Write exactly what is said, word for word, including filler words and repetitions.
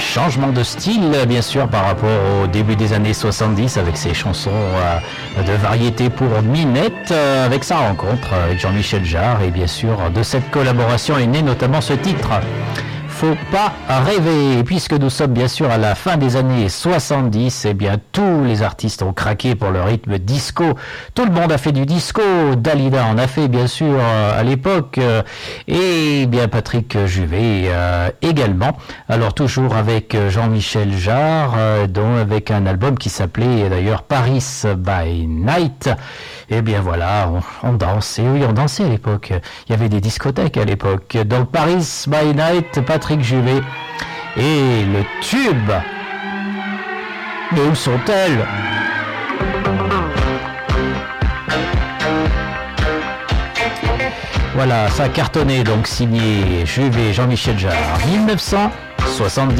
changement de style, bien sûr, par rapport au début des années soixante-dix, avec ses chansons euh, de variété pour Minette, euh, avec sa rencontre avec Jean-Michel Jarre. Et bien sûr, de cette collaboration est né notamment ce titre. Faut pas rêver. Et puisque nous sommes bien sûr à la fin des années soixante-dix, eh bien tous les artistes ont craqué pour le rythme disco. Tout le monde a fait du disco. Dalida en a fait bien sûr à l'époque, et bien Patrick Juvet euh, également. Alors toujours avec Jean-Michel Jarre, euh, dont avec un album qui s'appelait d'ailleurs Paris by Night. Et bien voilà, on, on dansait. Oui, on dansait à l'époque. Il y avait des discothèques à l'époque. Donc Paris by Night, Patrick Juvet et le tube. Mais où sont-elles ? Voilà, ça a cartonné, donc signé Juvet, Jean-Michel Jarre, mille neuf cent soixante-dix.